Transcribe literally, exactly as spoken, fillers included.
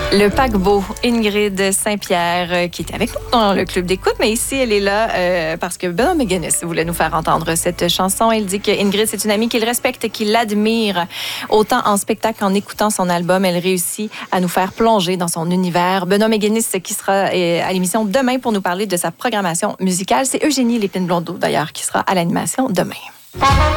Le paquebot, Ingrid Saint-Pierre, euh, qui était avec nous dans le club d'écoute, mais ici, elle est là euh, parce que Benoît McGuinness voulait nous faire entendre cette chanson. Elle dit que Ingrid, c'est une amie qu'il respecte et qu'il admire, autant en spectacle qu'en écoutant son album. Elle réussit à nous faire plonger dans son univers. Benoît McGuinness, qui sera euh, à l'émission demain pour nous parler de sa programmation musicale. C'est Eugénie Lépine-Blondeau, d'ailleurs, qui sera à l'animation demain.